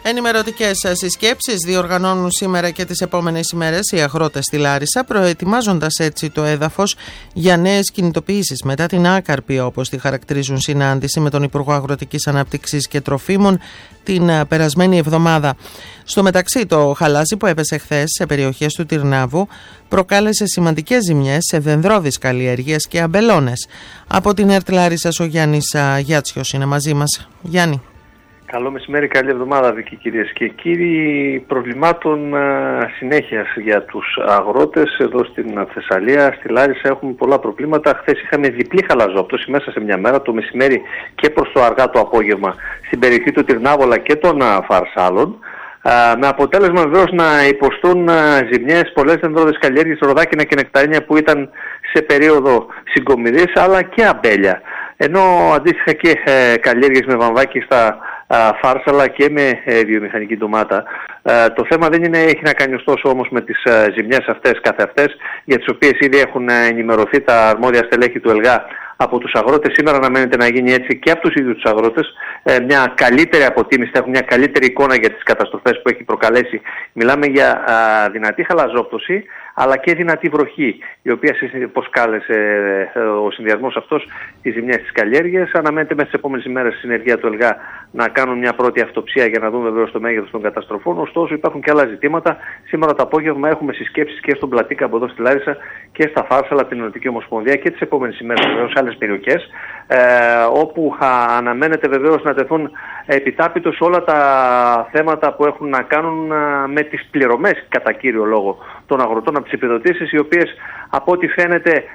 Ενημερωτικές συσκέψεις διοργανώνουν σήμερα και τις επόμενες ημέρες οι αγρότες στη Λάρισα, προετοιμάζοντας έτσι το έδαφος για νέες κινητοποιήσεις μετά την άκαρπη, όπως τη χαρακτηρίζουν, συνάντηση με τον Υπουργό Αγροτικής Ανάπτυξης και Τροφίμων την περασμένη εβδομάδα. Στο μεταξύ, το χαλάζι που έπεσε χθες σε περιοχές του Τυρνάβου προκάλεσε σημαντικές ζημιές σε δενδρώδεις καλλιέργειες και αμπελώνες. Από την ΕΡΤ Λάρισσας ο Γιάννης Γιάτσιος είναι μαζί μας. Γιάννη. Καλό μεσημέρι, καλή εβδομάδα Βίκη, κυρίες και κύριοι. Προβλημάτων συνέχειας για τους αγρότες εδώ στην Θεσσαλία. Στη Λάρισα έχουμε πολλά προβλήματα. Χθες είχαμε διπλή χαλαζόπτωση μέσα σε μια μέρα, το μεσημέρι και προς το αργά το απόγευμα, στην περιοχή του Τυρνάβολα και των Φαρσάλων. Με αποτέλεσμα βεβαίως να υποστούν ζημιές πολλές δενδρώδεις καλλιέργειες, ροδάκινα και νεκταρίνια που ήταν σε περίοδο συγκομιδής, αλλά και αμπέλια. Ενώ αντίστοιχα και καλλιέργειες με βαμβάκι στα φάρσαλα και με βιομηχανική ντομάτα. Το θέμα δεν έχει να κάνει ωστόσο όμως με τις ζημιές αυτές καθεαυτές, για τις οποίες ήδη έχουν ενημερωθεί τα αρμόδια στελέχη του ΕΛΓΑ από τους αγρότες. Σήμερα αναμένεται να γίνει έτσι και από τους ίδιους τους αγρότες μια καλύτερη αποτίμηση, θα έχουν μια καλύτερη εικόνα για τις καταστροφές που έχει προκαλέσει. Μιλάμε για δυνατή χαλαζόπτωση, αλλά και δυνατή βροχή, η οποία προσκάλεσε ο συνδυασμός αυτός τις ζημιές της καλλιέργειας. Αναμένεται μέσα στις επόμενες ημέρες συνεργεία του ΕΛΓΑ να κάνουν μια πρώτη αυτοψία για να δουν βεβαίως το μέγεθος των καταστροφών. Ωστόσο υπάρχουν και άλλα ζητήματα. Σήμερα το απόγευμα έχουμε συσκέψεις και στον Πλατήκα από εδώ στη Λάρισα και στα Φάρσαλα, την Νοτική Ομοσπονδία, και τις επόμενες ημέρες βεβαίως σε άλλες περιοχές, όπου αναμένεται βεβαίως να τεθούν επιτάπητος όλα τα θέματα που έχουν να κάνουν με τις πληρωμές κατά κύριο λόγο των αγροτών από τις επιδοτήσεις, οι οποίες από ό,τι φαίνεται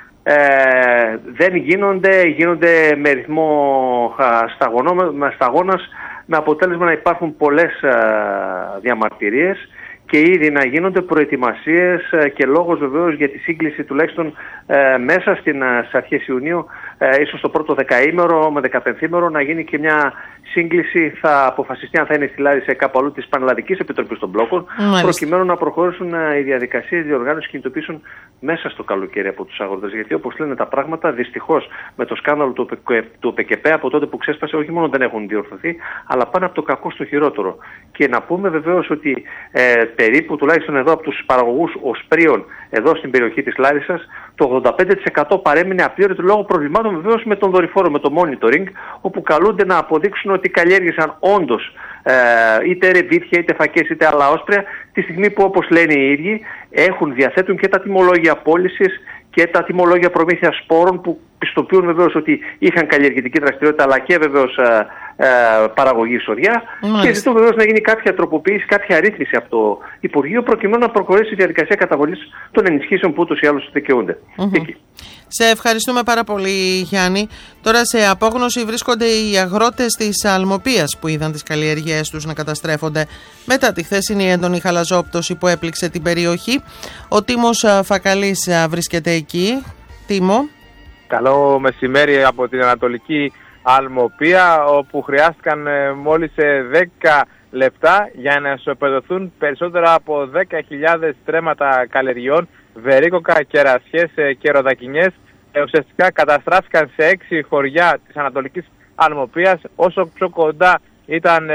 δεν γίνονται με ρυθμό σταγόνας, με αποτέλεσμα να υπάρχουν πολλές διαμαρτυρίες και ήδη να γίνονται προετοιμασίες και λόγος βεβαίως για τη σύγκληση τουλάχιστον μέσα στις αρχές Ιουνίου, ίσως το πρώτο δεκαήμερο με 15ήμερο, να γίνει και μια σύγκληση. Θα αποφασιστεί αν θα είναι στη Λάρισα ή κάπου αλλού της Πανελλαδικής Επιτροπής των Μπλόκων, προκειμένου να προχωρήσουν οι διαδικασίες διοργάνωσης κινητοποιήσεων μέσα στο καλοκαίρι από τους αγρότες. Γιατί όπως λένε τα πράγματα, δυστυχώς με το σκάνδαλο του ΠΚΠ από τότε που ξέσπασε, όχι μόνο δεν έχουν διορθωθεί, αλλά πάνε από το κακό στο χειρότερο. Και να πούμε βεβαίως ότι περίπου τουλάχιστον εδώ από τους παραγωγούς οσπρίων εδώ στην περιοχή της Λάρισσας, το 85% παρέμεινε απλήρωτο λόγω προβλημάτων βεβαίως με τον δορυφόρο, με το monitoring, όπου καλούνται να αποδείξουν ότι καλλιέργησαν όντως είτε ρεβίθια, είτε φακές, είτε άλλα όσπρια, τη στιγμή που, όπως λένε οι ίδιοι, διαθέτουν και τα τιμολόγια πώλησης και τα τιμολόγια προμήθειας σπόρων, που πιστοποιούν βεβαίως ότι είχαν καλλιεργητική δραστηριότητα, αλλά και βεβαίως παραγωγή σωριά. Και ζητούν βεβαίως να γίνει κάποια τροποποίηση, κάποια αρρύθμιση από το Υπουργείο, προκειμένου να προχωρήσει η διαδικασία καταβολής των ενισχύσεων που ούτως ή άλλως δικαιούνται. Σε ευχαριστούμε πάρα πολύ, Γιάννη. Τώρα σε απόγνωση βρίσκονται οι αγρότες της Αλμοπίας, που είδαν τις καλλιέργειές τους να καταστρέφονται μετά τη χθεσινή έντονη χαλαζόπτωση που έπληξε την περιοχή. Ο Τίμος Φακαλής βρίσκεται εκεί. Τίμο. Καλό μεσημέρι από την Ανατολική Αλμοπία, όπου χρειάστηκαν μόλις 10 λεπτά για να ισοπεδωθούν περισσότερα από 10.000 στρέμματα καλλιεργειών, βερίκοκα, κερασιές και ροδακινιές. Ουσιαστικά καταστράφηκαν σε 6 χωριά της Ανατολικής Αλμοπίας. Όσο πιο κοντά ήταν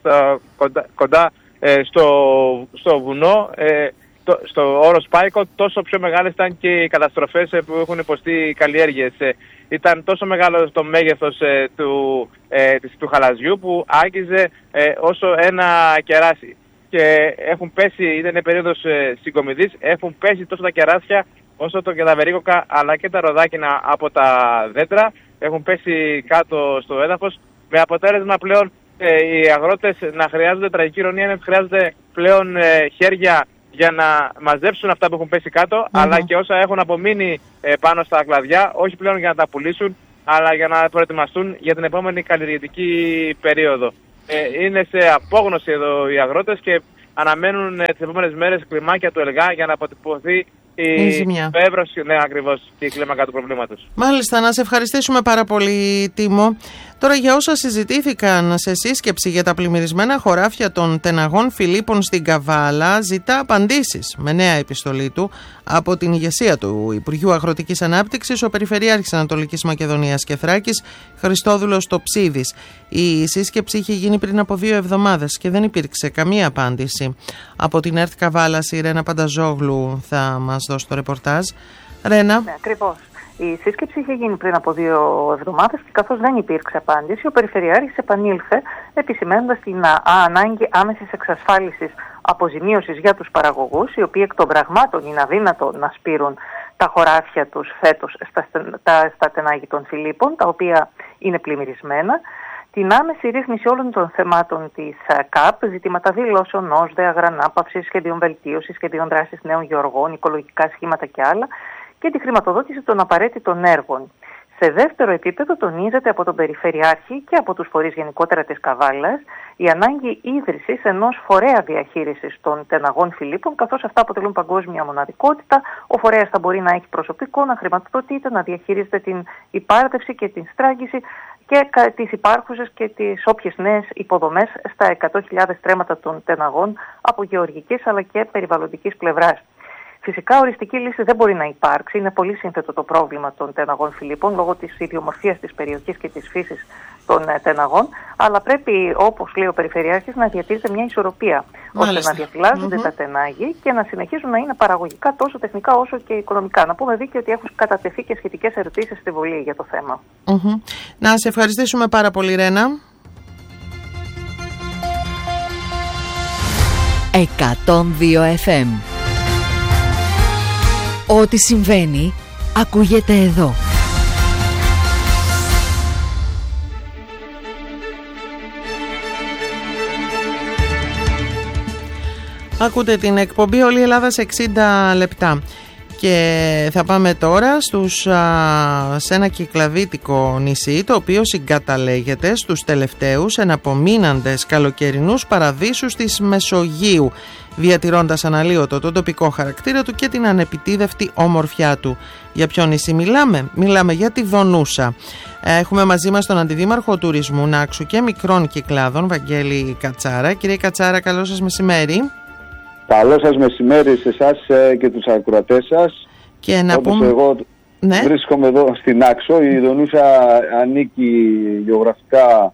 στο βουνό, στο όρος Πάικο, τόσο πιο μεγάλες ήταν και οι καταστροφές που έχουν υποστεί οι καλλιέργειες. Ήταν τόσο μεγάλο το μέγεθος του χαλαζιού, που άγγιζε όσο ένα κεράσι. Και έχουν πέσει, ήταν περίοδος συγκομιδής, έχουν πέσει τόσο τα κεράσια όσο και τα βερίκοκα, αλλά και τα ροδάκινα από τα δέντρα έχουν πέσει κάτω στο έδαφος, με αποτέλεσμα πλέον οι αγρότες να χρειάζονται, τραγική ειρωνία είναι ότι χρειάζονται πλέον χέρια για να μαζέψουν αυτά που έχουν πέσει κάτω, αλλά και όσα έχουν απομείνει πάνω στα κλαδιά, όχι πλέον για να τα πουλήσουν, αλλά για να προετοιμαστούν για την επόμενη καλλιεργητική περίοδο. Είναι σε απόγνωση εδώ οι αγρότες και αναμένουν τις επόμενες μέρες κλιμάκια του ΕΛΓΑ για να αποτυπωθεί το εύρος, ναι, ακριβώς, και η κλίμακα του προβλήματος. Μάλιστα, να σε ευχαριστήσουμε πάρα πολύ, Τίμο. Τώρα, για όσα συζητήθηκαν σε σύσκεψη για τα πλημμυρισμένα χωράφια των τεναγών Φιλίππων στην Καβάλα, ζητά απαντήσεις με νέα επιστολή του από την ηγεσία του Υπουργείου Αγροτικής Ανάπτυξης, ο Περιφερειάρχης Ανατολικής Μακεδονίας και Θράκης, Χριστόδουλος Τοψίδης. Η σύσκεψη είχε γίνει πριν από 2 εβδομάδες και δεν υπήρξε καμία απάντηση. Από την ΕΡΤ Καβάλας, η Ρένα Πανταζόγλου θα μας δώσει το ρεπορτάζ. Ρένα. Ναι, ακριβώς. Η σύσκεψη είχε γίνει πριν από 2 εβδομάδες και καθώς δεν υπήρξε απάντηση, ο Περιφερειάρχης επανήλθε επισημαίνοντας την ανάγκη άμεσης εξασφάλισης αποζημίωσης για τους παραγωγούς, οι οποίοι εκ των πραγμάτων είναι αδύνατο να σπείρουν τα χωράφια τους φέτος στα τενάγη των Φιλίππων, τα οποία είναι πλημμυρισμένα, την άμεση ρύθμιση όλων των θεμάτων της ΚΑΠ, ζητήματα δηλώσεων, ΩΣΔΕ, αγρανάπαυσης, σχεδίων βελτίωσης, σχεδίων δράσης νέων γεωργών, οικολογικά σχήματα και άλλα, και τη χρηματοδότηση των απαραίτητων έργων. Σε δεύτερο επίπεδο τονίζεται από τον Περιφερειάρχη και από τους φορείς γενικότερα της Καβάλας η ανάγκη ίδρυσης ενός φορέα διαχείρισης των τεναγών Φιλίππων, καθώς αυτά αποτελούν παγκόσμια μοναδικότητα. Ο φορέας θα μπορεί να έχει προσωπικό, να χρηματοδοτείται, να διαχειρίζεται την υπάρτευση και την στράγγιση και τις υπάρχουσες και τις όποιες νέες υποδομές στα 100.000 στρέμματα των τεναγών από γεωργικής αλλά και περιβαλλοντικής πλευράς. Φυσικά, οριστική λύση δεν μπορεί να υπάρξει. Είναι πολύ σύνθετο το πρόβλημα των τεναγών Φιλίππων λόγω της ιδιομορφίας της περιοχής και της φύσης των τεναγών. Αλλά πρέπει, όπως λέει ο Περιφερειάρχης, να διατηρείται μια ισορροπία, ώστε να διαφυλάζονται τα τενάγη και να συνεχίζουν να είναι παραγωγικά τόσο τεχνικά όσο και οικονομικά. Να πούμε δίκαιο ότι έχουν κατατεθεί και σχετικές ερωτήσεις στη Βουλή για το θέμα. Να σε ευχαριστήσουμε πάρα πολύ, Ρένα. 102 FM. Ό,τι συμβαίνει, ακούγεται εδώ. Ακούτε την εκπομπή «Όλη η Ελλάδα σε 60 λεπτά». Και θα πάμε τώρα σε ένα κυκλαδίτικο νησί, το οποίο συγκαταλέγεται στους τελευταίους εναπομείναντες καλοκαιρινούς παραδείσους της Μεσογείου, διατηρώντας αναλύωτο τον τοπικό χαρακτήρα του και την ανεπιτίδευτη όμορφιά του. Για ποιο νησί μιλάμε? Μιλάμε για τη Δονούσα. Έχουμε μαζί μας τον Αντιδήμαρχο Τουρισμού Νάξου και Μικρών Κυκλάδων, Βαγγέλη Κατσάρα. Κύριε Κατσάρα, καλό σας μεσημέρι. Καλό σας μεσημέρι σε εσάς και τους ακροατές σας. Και να πούμε... εγώ βρίσκομαι εδώ στην Νάξο. Η Δονούσα ανήκει γεωγραφικά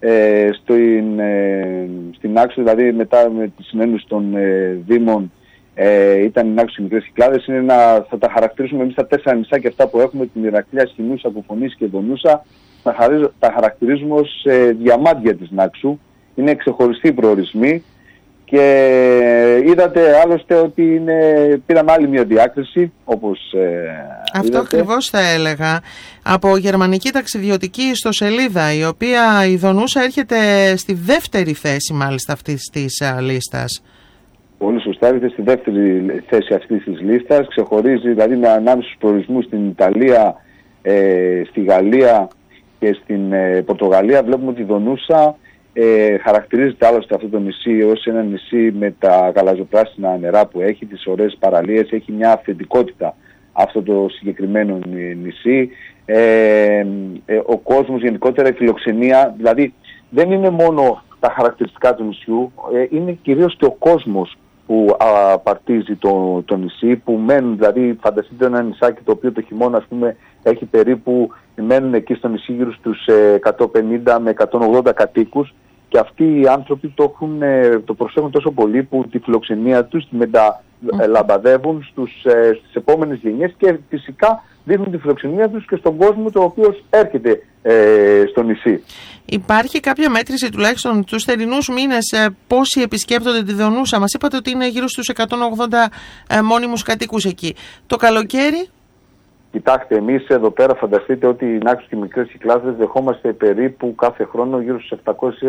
στην Νάξο, δηλαδή μετά με τη συνένωση των Δήμων ήταν η Νάξο και οι Μικρές Κυκλάδες. Θα τα χαρακτηρίσουμε εμείς τα 4 νησάκια αυτά που έχουμε, την Ηρακλεία, Σχοινούσα, Αποφωνής και Δονούσα, τα χαρακτηρίζουμε ως διαμάντια της Νάξου. Είναι ξεχωριστοί προορισμοί. Και είδατε άλλωστε ότι πήραμε άλλη μια διάκριση, όπως αυτό ακριβώς θα έλεγα, από γερμανική ταξιδιωτική ιστοσελίδα, η οποία η Δονούσα έρχεται στη δεύτερη θέση μάλιστα αυτής της λίστας. Πολύ σωστά, έρχεται στη δεύτερη θέση αυτής της λίστας, ξεχωρίζει δηλαδή ανάμεσα στους προορισμούς στην Ιταλία, στη Γαλλία και στην Πορτογαλία. Βλέπουμε ότι η Δονούσα χαρακτηρίζεται άλλωστε αυτό το νησί ως ένα νησί με τα γαλαζοπράσινα νερά που έχει, τις ωραίες παραλίες, έχει μια αυθεντικότητα αυτό το συγκεκριμένο νησί. Ο κόσμος γενικότερα, η φιλοξενία, δηλαδή δεν είναι μόνο τα χαρακτηριστικά του νησιού, είναι κυρίως και ο κόσμος που απαρτίζει το νησί, που μένουν, δηλαδή φανταστείτε ένα νησάκι το οποίο το χειμώνα ας πούμε έχει περίπου, μένουν εκεί στο νησί γύρω στους 150 με 180 κατοίκους, και αυτοί οι άνθρωποι το προσέχουν τόσο πολύ που τη φιλοξενία τους τη μεταλαμπαδεύουν στις επόμενες γενιές και φυσικά δείχνουν τη φιλοξενία τους και στον κόσμο το οποίος έρχεται στο νησί. Υπάρχει κάποια μέτρηση τουλάχιστον τους θερινούς μήνες πόσοι επισκέπτονται τη Δονούσα? Μας είπατε ότι είναι γύρω στους 180 μόνιμους κατοίκους εκεί. Το καλοκαίρι? Κοιτάξτε, εμείς εδώ πέρα φανταστείτε ότι οι Νάξους και οι Μικρές Κυκλάδες δεχόμαστε περίπου κάθε χρόνο γύρω στους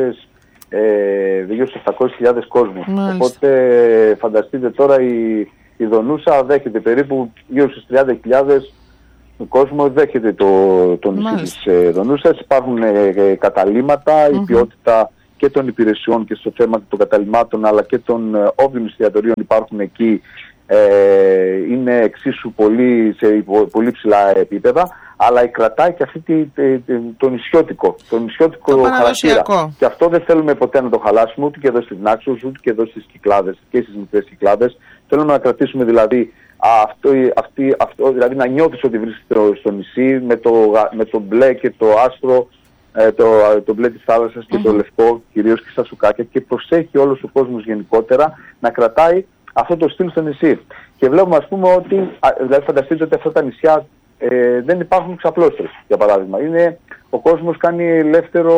700.000 κόσμους. Μάλιστα. Οπότε φανταστείτε τώρα η Δονούσα δέχεται περίπου γύρω στους 30.000 κόσμο, δέχεται το νησί της Δονούσας. Υπάρχουν καταλύματα, η ποιότητα και των υπηρεσιών και στο θέμα των καταλυμάτων αλλά και των όποιων εστιατορίων υπάρχουν εκεί είναι εξίσου πολύ, σε πολύ ψηλά επίπεδα, αλλά κρατάει και αυτή το νησιώτικο χαρακτήρα. Και αυτό δεν θέλουμε ποτέ να το χαλάσουμε, ούτε και εδώ στις Νάξος, ούτε και εδώ στις Κυκλάδες και στις μικρές Κυκλάδες. Θέλουμε να κρατήσουμε δηλαδή αυτό, δηλαδή να νιώθεις ότι βρίσκεται στο νησί με το μπλε και το άσπρο, το μπλε της θάλασσας και το λευκό, κυρίως και στα σουκάκια, και προσέχει όλος ο κόσμος γενικότερα να κρατάει αυτό το στυλ στο νησί. Και βλέπουμε, ας πούμε, ότι, δηλαδή φανταστείτε ότι αυτά τα νησιά δεν υπάρχουν ξαπλώστρες, για παράδειγμα. Ο κόσμος κάνει ελεύθερο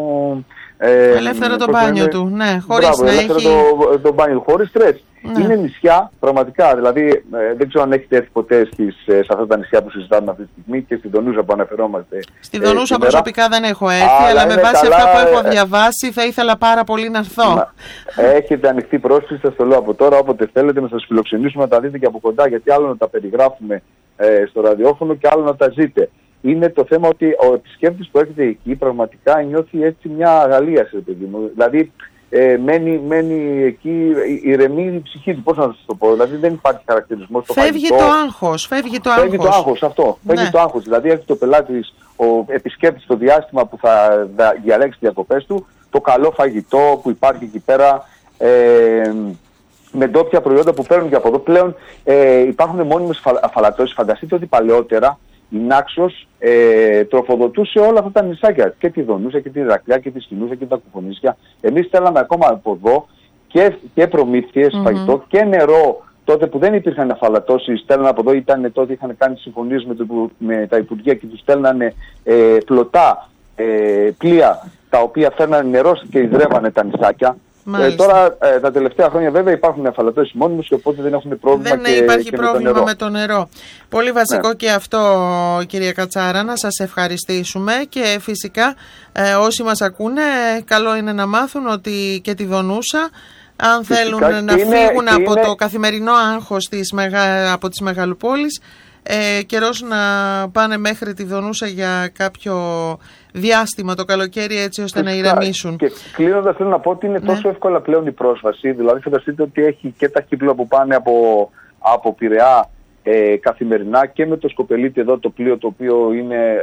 το μπάνιο του, ναι, χωρίς να έχει... το μπάνιο του, χωρίς στρες. Ναι. Είναι νησιά, πραγματικά, δηλαδή δεν ξέρω αν έχετε έρθει ποτέ σε αυτά τα νησιά που συζητάμε αυτή τη στιγμή, και στην Δονούσα που αναφερόμαστε. Στη Δονούσα προσωπικά δεν έχω έρθει, αλλά με βάση αυτά που έχω διαβάσει θα ήθελα πάρα πολύ να έρθω. Έχετε ανοιχτή πρόσκληση, σας το λέω από τώρα, όποτε θέλετε να σας φιλοξενήσουμε, να τα δείτε και από κοντά, γιατί άλλο να τα περιγράφουμε στο ραδιόφωνο και άλλο να τα ζείτε. Είναι το θέμα ότι ο επισκέπτης που έρχεται εκεί πραγματικά νιώθει έτσι μια αγαλίαση, παιδί μου. Δηλαδή μένει εκεί, ηρεμεί η ψυχή του. Πώς να σας το πω, δηλαδή δεν υπάρχει χαρακτηρισμός. Φεύγει το άγχος. Φεύγει το άγχος, αυτό. Ναι. Φεύγει το άγχος. Δηλαδή έχει το πελάτης, ο επισκέπτης, το διάστημα που θα διαλέξει τις διακοπές του, το καλό φαγητό που υπάρχει εκεί πέρα, με ντόπια προϊόντα που παίρνουν και από εδώ. Πλέον υπάρχουν μόνιμες αφαλατώσεις. Φανταστείτε ότι παλαιότερα η Νάξος τροφοδοτούσε όλα αυτά τα νησάκια, και τη Δονούσα και τη Ηρακλιά και τη Σκηνούσα και τα Κουφονίσια. Εμείς στέλναμε ακόμα από εδώ και προμήθειες, φαγητό και νερό. Τότε που δεν υπήρχαν αφαλατώσεις, στέλνανε από εδώ, τότε είχαν κάνει συμφωνίες με τα Υπουργεία και τους στέλνανε πλωτά πλοία, τα οποία φέρνανε νερό και υδρεύανε τα νησάκια. Τώρα τα τελευταία χρόνια βέβαια υπάρχουν αφαλατώσεις μόνιμους, και οπότε δεν έχουν πρόβλημα. Δεν υπάρχει πρόβλημα με το νερό. Πολύ βασικό και αυτό, κυρία Κατσάρα, να σας ευχαριστήσουμε, και φυσικά όσοι μας ακούνε καλό είναι να μάθουν ότι και τη Δονούσα, αν θέλουν να φύγουν από το καθημερινό άγχος από τις μεγαλοπόλεις, καιρός να πάνε μέχρι τη Δονούσα για κάποιο διάστημα το καλοκαίρι, έτσι ώστε να ηρεμήσουν. Και κλείνοντας, θέλω να πω ότι είναι τόσο εύκολα πλέον η πρόσβαση. Δηλαδή φανταστείτε ότι έχει και τα κύκλα που πάνε από Πειραιά καθημερινά, και με το Σκοπελίτη εδώ, το πλοίο το οποίο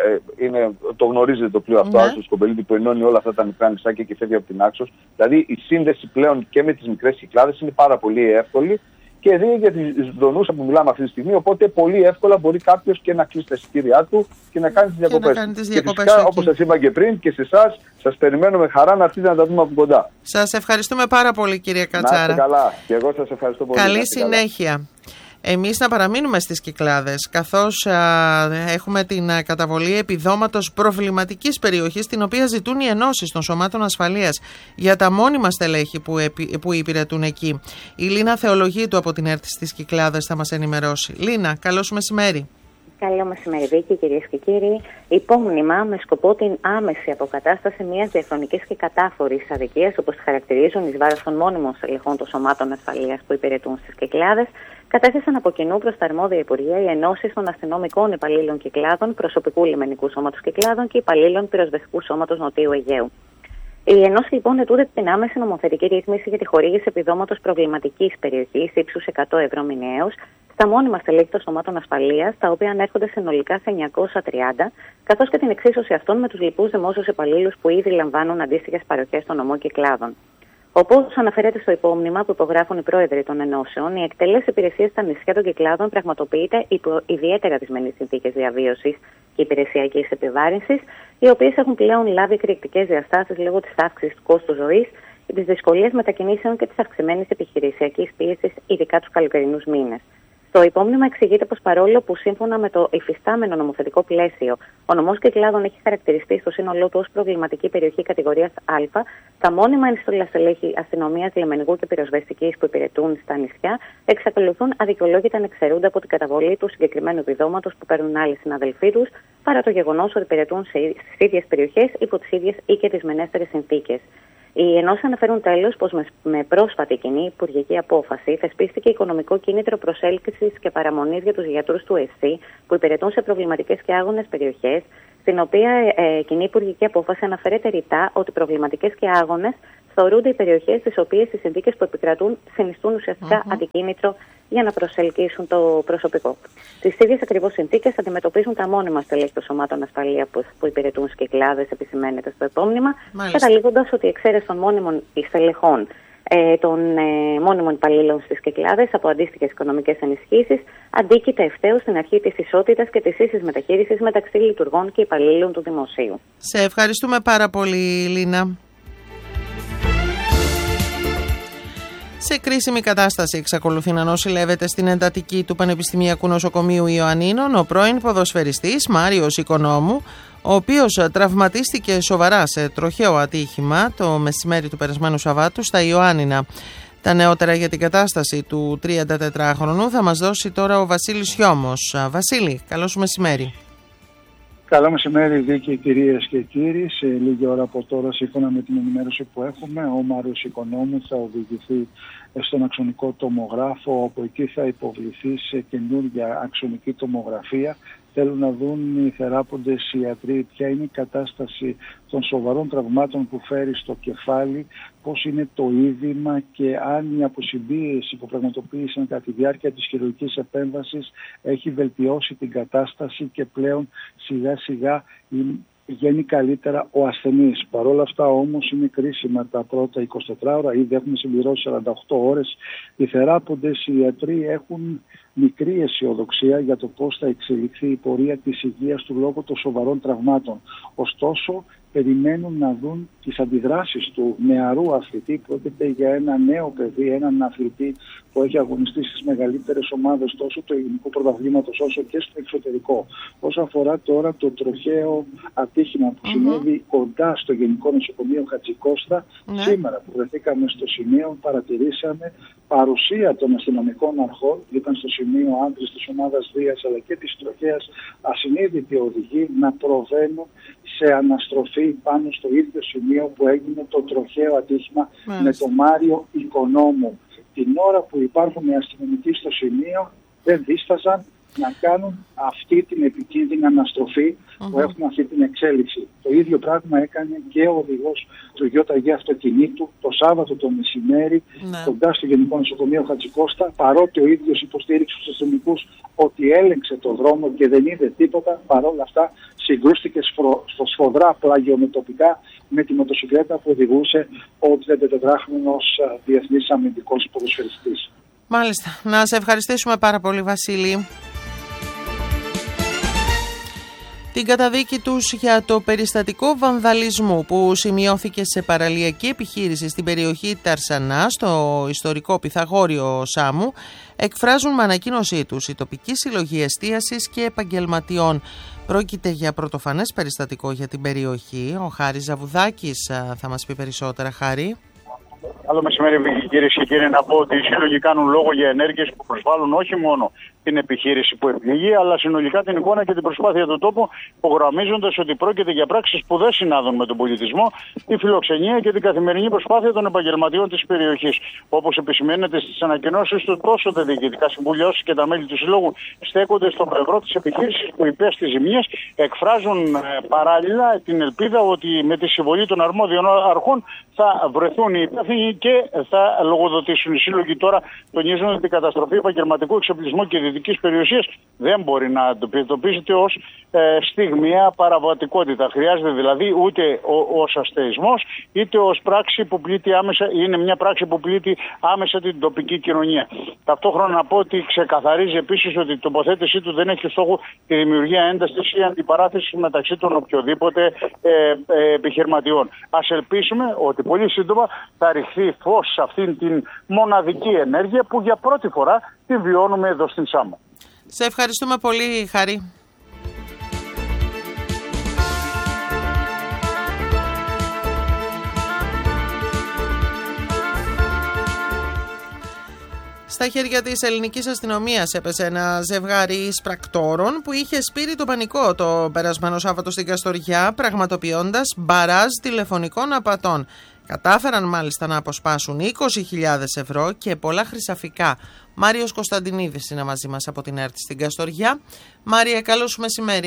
το γνωρίζετε το πλοίο αυτό, το Σκοπελίτη, που ενώνει όλα αυτά τα μικρά νησάκια και φεύγει από την Άξος. Δηλαδή η σύνδεση πλέον και με τις μικρές Κυκλάδες είναι πάρα πολύ εύκολη, και δίνει για τη Δονούσα που μιλάμε αυτή τη στιγμή, οπότε πολύ εύκολα μπορεί κάποιος και να κλείσει τα εισιτήριά του και να κάνει τις διακοπές. Και φυσικά, όπως σας είπα και πριν, και σε εσάς, σας περιμένω με χαρά να έρθετε να τα δούμε από κοντά. Σας ευχαριστούμε πάρα πολύ, κυρία Κατσάρα. Να είστε καλά. Και εγώ σας ευχαριστώ πολύ. Καλή συνέχεια. Εμείς να παραμείνουμε στις Κυκλάδες, καθώς έχουμε την καταβολή επιδόματος προβληματικής περιοχής, την οποία ζητούν οι ενώσεις των σωμάτων ασφαλείας για τα μόνιμα στελέχη που υπηρετούν εκεί. Η Λίνα Θεολογίτου από την ΕΡΤ στις Κυκλάδες θα μας ενημερώσει. Λίνα, καλώς μεσημέρι. Καλό μεσημέρι, Βίκη, κυρίες και κύριοι. Υπόμνημα με σκοπό την άμεση αποκατάσταση μιας διαχρονικής και κατάφορης αδικίας, όπως τη χαρακτηρίζουν, εις βάρος των μόνιμων στελεχών των σωμάτων ασφαλείας που υπηρετούν στις Κυκλάδες, κατέθεσαν από κοινού προς τα αρμόδια Υπουργεία οι ενώσεις των αστυνομικών υπαλλήλων Κυκλάδων, προσωπικού λιμενικού σώματος Κυκλάδων και υπαλλήλων πυροσβεστικού σώματος Νοτίου Αιγαίου. Οι ενώσεις λοιπόν αιτούνται την άμεση νομοθετική ρύθμιση για τη χορήγηση επιδόματος προβληματικής περιοχής ύψους 100 ευρώ μηνιαίως στα μόνιμα στελέχη των σωμάτων ασφαλείας, τα οποία ανέρχονται συνολικά σε 930, καθώς και την εξίσωση αυτών με τους λοιπούς δημόσιους υπαλλήλους που ήδη λαμβάνουν αντίστοιχες παροχές στον νομό Κυκλάδων. Όπως αναφέρεται στο υπόμνημα που υπογράφουν οι πρόεδροι των ενώσεων, η εκτέλεση υπηρεσίας στα νησιά των Κυκλάδων πραγματοποιείται υπό ιδιαίτερα δυσμενείς συνθήκες διαβίωσης και υπηρεσιακής επιβάρυνσης, οι οποίες έχουν πλέον λάβει εκρηκτικές διαστάσεις λόγω της αύξησης του κόστου ζωής, της δυσκολίας μετακινήσεων και της αυξημένης επιχειρησιακής πίεσης, ειδικά τους καλοκαιρινούς μήνες. Το υπόμνημα εξηγείται πως παρόλο που σύμφωνα με το υφιστάμενο νομοθετικό πλαίσιο ο νομός Κυκλάδων έχει χαρακτηριστεί στο σύνολό του ως προβληματική περιοχή κατηγορίας Α, τα μόνιμα ενστολά στελέχη αστυνομίας, λιμενικού και πυροσβεστικής που υπηρετούν στα νησιά εξακολουθούν αδικαιολόγητα να εξαιρούνται από την καταβολή του συγκεκριμένου επιδόματος που παίρνουν άλλοι συναδελφοί τους, παρά το γεγονός ότι υπηρετούν στις ίδιες περιοχές υπό τις ίδιες ή και δυσμενέστερες συνθήκες. Οι ενώσεις αναφέρουν τέλος πως με πρόσφατη κοινή υπουργική απόφαση θεσπίστηκε οικονομικό κίνητρο προσέλκυσης και παραμονής για τους γιατρούς του ΕΣΥ που υπηρετούν σε προβληματικές και άγονες περιοχές, στην οποία κοινή υπουργική απόφαση αναφέρεται ρητά ότι προβληματικές και άγονες θεωρούνται οι περιοχές στις οποίες οι συνθήκες που επικρατούν συνιστούν ουσιαστικά αντικίνητρο για να προσελκύσουν το προσωπικό. Τις ίδιες ακριβώς συνθήκες αντιμετωπίζουν τα μόνιμα στελέχη των σωμάτων ασφαλείας που υπηρετούν στις Κυκλάδες, επισημαίνεται στο επώνυμα, καταλήγοντας ότι η εξαίρεση των μόνιμων στελεχών των μόνιμων υπαλλήλων στις Κυκλάδες από αντίστοιχες οικονομικές ενισχύσεις αντίκειται ευθέως στην αρχή της ισότητας και της ίσης μεταχείρισης μεταξύ λειτουργών και υπαλλήλων του δημοσίου. Σε ευχαριστούμε πάρα πολύ, Λίνα. Σε κρίσιμη κατάσταση εξακολουθεί να νοσηλεύεται στην εντατική του Πανεπιστημιακού Νοσοκομείου Ιωαννίνων ο πρώην ποδοσφαιριστής Μάριος Οικονόμου, ο οποίος τραυματίστηκε σοβαρά σε τροχαίο ατύχημα το μεσημέρι του περασμένου Σαββάτου στα Ιωάννινα. Τα νεότερα για την κατάσταση του 34χρονου θα μας δώσει τώρα ο Βασίλης Χιώμος. Βασίλη, καλό σου μεσημέρι. Καλό μεσημέρι, Βίκη, κυρίες και κύριοι. Σε λίγη ώρα από τώρα, σύμφωνα με την ενημέρωση που έχουμε, ο Μάριος Οικονόμου θα οδηγηθεί στον αξονικό τομογράφο, όπου εκεί θα υποβληθεί σε καινούργια αξονική τομογραφία. Θέλουν να δουν οι θεράποντες ιατροί ποια είναι η κατάσταση των σοβαρών τραυμάτων που φέρει στο κεφάλι, πώς είναι το είδημα και αν η αποσυμπίεση που πραγματοποίησαν κατά τη διάρκεια της χειρουργικής επέμβασης έχει βελτιώσει την κατάσταση και πλέον σιγά σιγά βγαίνει καλύτερα ο ασθενής. Παρ' όλα αυτά όμως είναι κρίσιμα τα πρώτα 24 ώρα, ήδη έχουμε συμπληρώσει 48 ώρες. Οι θεράποντες, οι ιατροί έχουν μικρή αισιοδοξία για το πώς θα εξελιχθεί η πορεία της υγείας του λόγω των σοβαρών τραυμάτων. Ωστόσο, περιμένουν να δουν τις αντιδράσεις του νεαρού αθλητή. Πρόκειται για ένα νέο παιδί, έναν αθλητή που έχει αγωνιστεί στις μεγαλύτερες ομάδες τόσο του ελληνικού πρωταθλήματος όσο και στο εξωτερικό. Όσον αφορά τώρα το τροχαίο ατύχημα που συνέβη κοντά στο Γενικό Νοσοκομείο Χατζικώστα, σήμερα που βρεθήκαμε στο σημείο παρατηρήσαμε παρουσία των αστυνομικών αρχών, ήταν στο σημείο άντρες της ομάδας Δίας αλλά και της τροχαίας ασυνείδητοι οδηγοί να προβαίνουν σε αναστροφή πάνω στο ίδιο σημείο που έγινε το τροχαίο ατύχημα με τον Μάριο Οικονόμου. Την ώρα που υπάρχουν οι αστυνομικοί στο σημείο δεν δίσταζαν να κάνουν αυτή την επικίνδυνη αναστροφή που έχουμε αυτή την εξέλιξη. Το ίδιο πράγμα έκανε και ο οδηγός του ΙΓ αυτοκινήτου το Σάββατο το μεσημέρι κοντά στο Γενικό Νοσοκομείο Χατζικώστα, παρότι ο ίδιος υποστήριξε στους αστυνομικούς ότι έλεγξε το δρόμο και δεν είδε τίποτα, παρόλα αυτά συγκρούστηκε σφοδρά πλαγιομετωπικά με τη μοτοσυκλέτα που οδηγούσε ο 34χρονος διεθνής αμυντικός ποδοσφαιριστής. Μάλιστα. Να σε ευχαριστήσουμε πάρα πολύ, Βασίλη. Την καταδίκη τους για το περιστατικό βανδαλισμού που σημειώθηκε σε παραλιακή επιχείρηση στην περιοχή Ταρσανά, στο ιστορικό Πυθαγόριο Σάμου, εκφράζουν με ανακοίνωσή τους η τοπική συλλογή εστίασης και επαγγελματιών. Πρόκειται για πρωτοφανές περιστατικό για την περιοχή. Ο Χάρης Ζαβουδάκης θα μας πει περισσότερα. Χάρη. Καλό μεσημέρι, κυρίες και κύριοι. Να πω ότι οι σύλλογοι κάνουν λόγο για ενέργειες που προσβάλλουν όχι μόνο την επιχείρηση που επληγεί, αλλά συνολικά την εικόνα και την προσπάθεια του τόπου, υπογραμμίζοντας ότι πρόκειται για πράξεις που δεν συνάδουν με τον πολιτισμό, τη φιλοξενία και την καθημερινή προσπάθεια των επαγγελματιών της περιοχής. Όπως επισημαίνεται στις ανακοινώσεις του, τόσο τα διοικητικά συμβούλια όσο και τα μέλη του Συλλόγου στέκονται στο πλευρό της επιχείρησης που υπέστη ζημιές, εκφράζουν παράλληλα την ελπίδα ότι με τη συμβολή των αρμόδιων αρχών θα βρεθούν οι υπεύθυνοι και θα λογοδοτήσουν. Οι σύλλογοι τώρα τονίζουν ότι η καταστροφή επαγγελματικού εξοπλισμού και δυτικής περιουσίας δεν μπορεί να αντιμετωπίζεται ως στιγμιαία παραβατικότητα. Χρειάζεται δηλαδή ούτε ως αστεϊσμός, είτε ως πράξη που πλήττει άμεσα, είναι μια πράξη που πλήττει άμεσα την τοπική κοινωνία. Ταυτόχρονα να πω ότι ξεκαθαρίζει επίσης ότι η τοποθέτησή του δεν έχει στόχο τη δημιουργία έντασης ή αντιπαράθεση μεταξύ των οποιοδήποτε επιχειρηματιών. Ας ελπίσουμε ότι πολύ σύντομα θα ρηχθεί φως σε αυτήν την μοναδική ενέργεια που για πρώτη φορά τη βιώνουμε εδώ στην Σάμο. Σε ευχαριστούμε πολύ, Χάρη. Στα χέρια της ελληνικής αστυνομίας έπεσε ένα ζευγάρι σπρακτόρων που είχε σπείρει το πανικό το περασμένο Σάββατο στην Καστοριά, πραγματοποιώντας μπαράζ τηλεφωνικών απατών. Κατάφεραν μάλιστα να αποσπάσουν 20.000 ευρώ και πολλά χρυσαφικά. Μάριος Κωνσταντινίδης είναι μαζί μας από την ΕΡΤ στην Καστοριά. Μάρια, καλό σου μεσημέρι.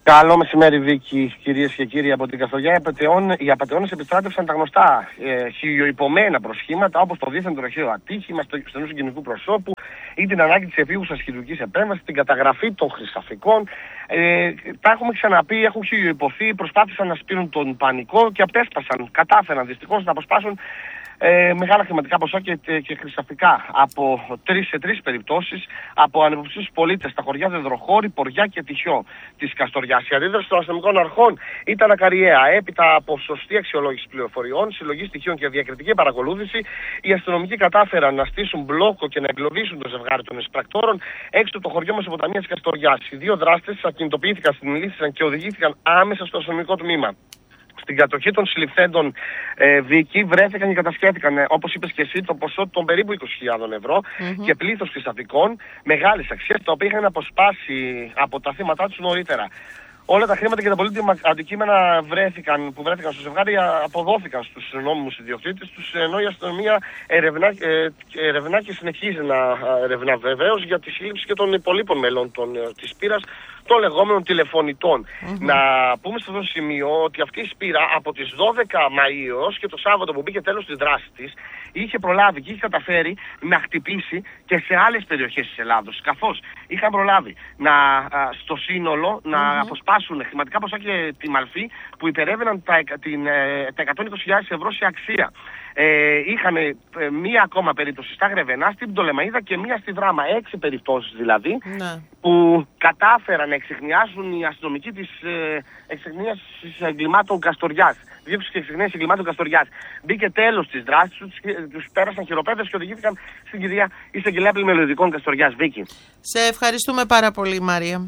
Καλό μεσημέρι, Βίκη, κυρίες και κύριοι. Από την Καστοριά οι απατεώνες επιστράτευσαν τα γνωστά χιλιοϊπωμένα προσχήματα, όπως το δίθεν τροχαίο ατύχημα στενού συγγενικού προσώπου ή την ανάγκη της επίγουσας χειρουργικής επέμβασης, την καταγραφή των χρυσαφικών. Τα έχουμε ξαναπεί, έχουν χιλιοϊπωθεί, προσπάθησαν να σπείρουν τον πανικό και απέσπασαν, κατάφεραν δυστυχώς να αποσπάσουν μεγάλα χρηματικά ποσά και χρυσαφικά από σε τρεις περιπτώσεις από ανεπιψήφιους πολίτες στα χωριά Δεδροχώρη, Ποριά και Τυχιό της Καστοριάς. Η αντίδραση των αστυνομικών αρχών ήταν ακαριαία. Έπειτα από σωστή αξιολόγηση πληροφοριών, συλλογή στοιχείων και διακριτική παρακολούθηση, οι αστυνομικοί κατάφεραν να στήσουν μπλόκο και να εγκλωβίσουν το ζευγάρι των εισπρακτόρων έξω από το χωριό Μεσοποταμία της Καστοριάς. Οι δύο δράστες ακινητοποιήθηκαν, συνελήφθησαν και οδηγήθηκαν άμεσα στο αστυνομικό τμήμα. Στην κατοχή των συλληφθέντων, Βίκη, βρέθηκαν και κατασχέθηκαν, όπως είπες και εσύ, το ποσό των περίπου 20.000 ευρώ και πλήθος χρυσαφικών μεγάλης αξίας, τα οποία είχαν αποσπάσει από τα θύματά τους νωρίτερα. Όλα τα χρήματα και τα πολύτιμα αντικείμενα που βρέθηκαν στο ζευγάρι αποδόθηκαν στους νόμιμους ιδιοκτήτες τους, ενώ η αστυνομία ερευνά και συνεχίζει να ερευνά βεβαίως για τη σύλληψη και των υπολείπων μελών της σπήρας, των λεγόμενων τηλεφωνητών. Να πούμε σε αυτό το σημείο ότι αυτή η σπήρα από τις 12 Μαΐου και το Σάββατο που μπήκε τέλος της δράσης της, είχε προλάβει και είχε καταφέρει να χτυπήσει και σε άλλες περιοχές της Ελλάδος. Καθώς είχαν προλάβει στο σύνολο να αποσπάσουν χρηματικά ποσά και τη μαλφή που υπερεύαιναν τα 120.000 ευρώ σε αξία. Είχαν μία ακόμα περίπτωση στα Γρεβενά, στην Πτολεμαΐδα και μία στη Δράμα. 6 περιπτώσεις δηλαδή, που κατάφεραν να εξεχνιάσουν οι αστυνομικοί της εξεχνίασης εγκλημάτων Καστοριάς. Δίωξη και εξεχνίαση εγκλημάτων Καστοριάς. Μπήκε τέλος της δράσης, τους πέρασαν χειροπέδες και οδηγήθηκαν στην κυρία Εισαγγελέα Πλημελιωδικών Καστοριάς. Βίκη. Σε ευχαριστούμε πάρα πολύ, Μαρία.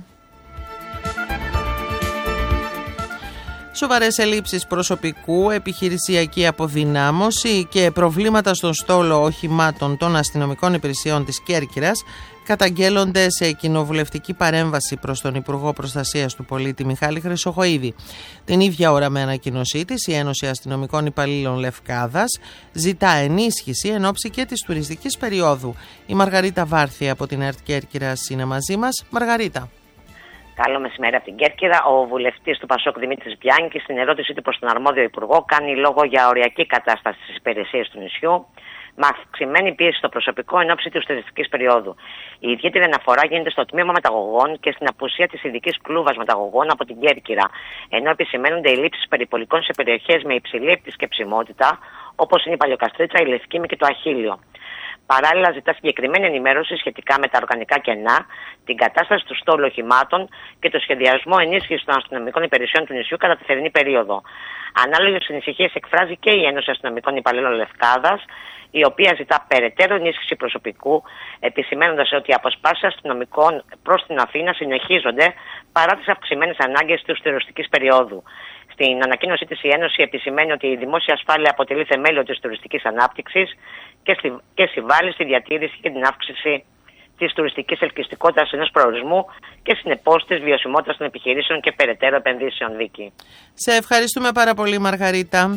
Σοβαρές ελλείψεις προσωπικού, επιχειρησιακή αποδυνάμωση και προβλήματα στον στόλο οχημάτων των αστυνομικών υπηρεσιών της Κέρκυρας καταγγέλλονται σε κοινοβουλευτική παρέμβαση προς τον Υπουργό Προστασίας του Πολίτη Μιχάλη Χρυσοχοΐδη. Την ίδια ώρα, με ανακοίνωσή της, η Ένωση Αστυνομικών Υπαλλήλων Λευκάδας ζητά ενίσχυση εν ώψη και της τουριστικής περίοδου. Η Μαργαρίτα Βάρθια από την ΕΡΤ Κέρκυρας είναι μαζί μας. Μαργαρίτα. Καλό μεσημέρι από την Κέρκυρα. Ο βουλευτής του Πασόκ Δημήτρης Μπιάνκης, στην ερώτησή του προς τον αρμόδιο υπουργό, κάνει λόγο για οριακή κατάσταση στις υπηρεσίες του νησιού, με αυξημένη πίεση στο προσωπικό εν ώψη της τουριστικής περίοδου. Η ιδιαίτερη αναφορά γίνεται στο τμήμα μεταγωγών και στην απουσία της ειδικής κλούβας μεταγωγών από την Κέρκυρα, ενώ επισημαίνονται οι λήψεις περιπολικών σε περιοχές με υψηλή επισκεψιμότητα, όπως είναι η Παλαιοκαστρίτσα, η Λευκήμη και το Αχίλιο. Παράλληλα, ζητά συγκεκριμένη ενημέρωση σχετικά με τα οργανικά κενά, την κατάσταση του στόλου οχημάτων και το σχεδιασμό ενίσχυσης των αστυνομικών υπηρεσιών του νησιού κατά τη θερινή περίοδο. Ανάλογες ανησυχίες εκφράζει και η Ένωση Αστυνομικών Υπαλλήλων Λευκάδας, η οποία ζητά περαιτέρω ενίσχυση προσωπικού, επισημαίνοντας ότι οι αποσπάσεις αστυνομικών προς την Αθήνα συνεχίζονται παρά τις αυξημένες ανάγκες της τουριστικής περίοδου. Στην ανακοίνωσή της, η Ένωση επισημαίνει ότι η δημόσια ασφάλεια αποτελεί θεμέλιο της τουριστικής ανάπτυξης και συμβάλλει στη διατήρηση και την αύξηση της τουριστικής ελκυστικότητας ενός προορισμού και συνεπώς της βιωσιμότητας των επιχειρήσεων και περαιτέρω επενδύσεων. Βίκη. Σε ευχαριστούμε πάρα πολύ, Μαργαρίτα.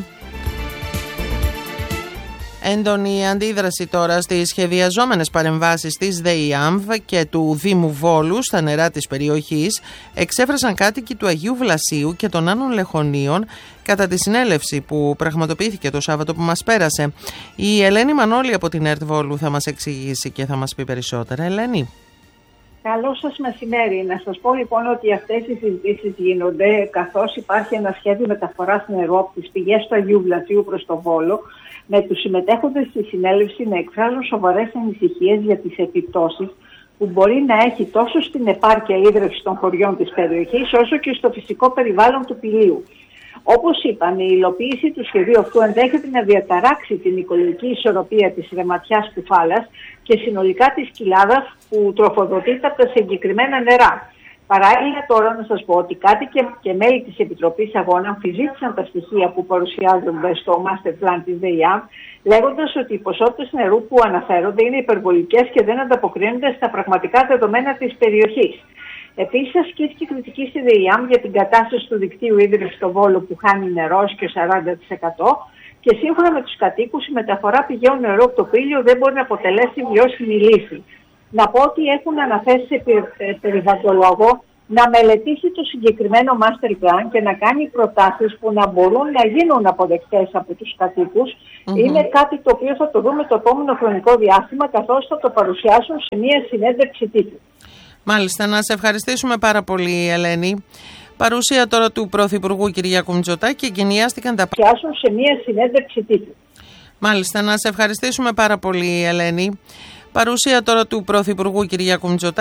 Έντονη αντίδραση τώρα στις σχεδιαζόμενες παρεμβάσεις της ΔΕΙΑΜΒ και του Δήμου Βόλου στα νερά της περιοχής εξέφρασαν κάτοικοι του Αγίου Βλασίου και των Άνων Λεχωνίων κατά τη συνέλευση που πραγματοποιήθηκε το Σάββατο που μας πέρασε. Η Ελένη Μανώλη από την ΕΡΤ Βόλου θα μας εξηγήσει και θα μας πει περισσότερα. Ελένη. Καλό σας μεσημέρι. Να σας πω λοιπόν ότι αυτές οι συζητήσεις γίνονται καθώς υπάρχει ένα σχέδιο μεταφοράς νερού από τις πηγές του Αγίου Βλασίου προς το Βόλο, με τους συμμετέχοντες στη συνέλευση να εκφράζουν σοβαρές ανησυχίες για τις επιπτώσεις που μπορεί να έχει τόσο στην επάρκεια ίδρυυση των χωριών της περιοχής όσο και στο φυσικό περιβάλλον του Πηλίου. Όπως είπαν, η υλοποίηση του σχεδίου αυτού ενδέχεται να διαταράξει την οικολογική ισορροπία της Ρεματιάς Κουφάλας και συνολικά της κοιλάδας που τροφοδοτείται από τα συγκεκριμένα νερά. Παράλληλα, τώρα να σας πω ότι κάτοικοι και μέλη της Επιτροπής Αγώνα αμφισβήτησαν τα στοιχεία που παρουσιάζονται στο Master Plan της ΔΕΙΑΜ, λέγοντας ότι οι ποσότητες νερού που αναφέρονται είναι υπερβολικές και δεν ανταποκρίνονται στα πραγματικά δεδομένα της περιοχής. Επίσης, ασκήθηκε κριτική στη ΔΕΙΑΜ για την κατάσταση του δικτύου ίδρυυσης στο Βόλο που χάνει νερό και 40% και σύμφωνα με τους κατοίκους η μεταφορά πηγαίων νερού από το Πήλιο δεν μπορεί να αποτελέσει βιώσιμη λύση. Να πω ότι έχουν αναθέσει σε περιβαλλοντολόγο να μελετήσει το συγκεκριμένο master plan και να κάνει προτάσεις που να μπορούν να γίνουν αποδεκτές από τους κατοίκους. Είναι κάτι το οποίο θα το δούμε το επόμενο χρονικό διάστημα, καθώς θα το παρουσιάσουν σε μία συνέντευξη τύπου. Μάλιστα, να σε ευχαριστήσουμε πάρα πολύ, Ελένη. Παρουσία τώρα του Πρωθυπουργού Κυριάκου Μητσοτάκη, εγκαινιάστηκαν τα παρουσιάσουν σε μία συνέντευξη τύπου. Μάλιστα, να σε ευχαριστήσουμε πάρα πολύ, Ελένη. Παρουσία τώρα του Πρωθυπουργού Κυριάκου Μητσοτάκη.